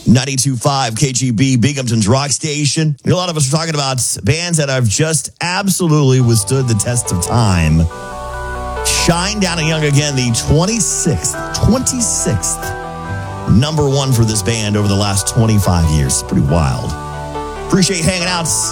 92.5 KGB, Binghamton's rock station. A lot of us are talking about bands that have just absolutely withstood the test of time. Shine Down and Young again, the 26th number one for this band over the last 25 years. Pretty wild. Appreciate hanging out.